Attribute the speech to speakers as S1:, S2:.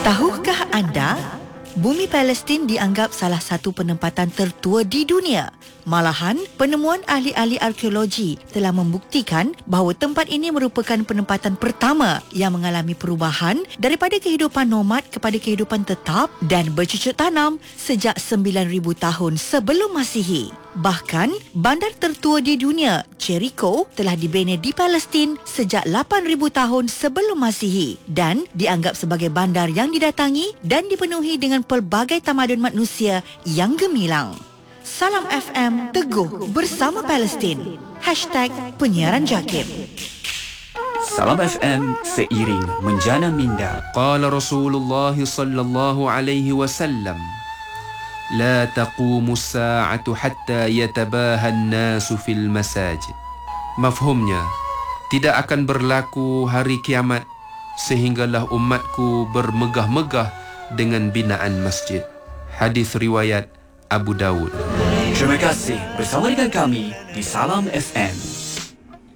S1: Tahukah anda, bumi Palestin dianggap salah satu penempatan tertua di dunia. Malahan, penemuan ahli-ahli arkeologi telah membuktikan bahawa tempat ini merupakan penempatan pertama yang mengalami perubahan daripada kehidupan nomad kepada kehidupan tetap dan bercucuk tanam sejak 9,000 tahun sebelum Masihi. Bahkan, bandar tertua di dunia, Jericho, telah dibina di Palestin sejak 8,000 tahun sebelum Masihi dan dianggap sebagai bandar yang didatangi dan dipenuhi dengan pelbagai tamadun manusia yang gemilang. Salam FM, teguh bersama Palestin. #penyiaran Jakib.
S2: Salam FM, seiring menjana minda.
S3: Qala Rasulullah sallallahu alaihi wasallam, la taqumu as-sa'atu hatta yatabaha an-nasu fil masajid. Mafhumnya, tidak akan berlaku hari kiamat sehinggalah umatku bermegah-megah dengan binaan masjid. Hadis riwayat Abu Dawud.
S2: Terima kasih bersama dengan kami di Salam FM.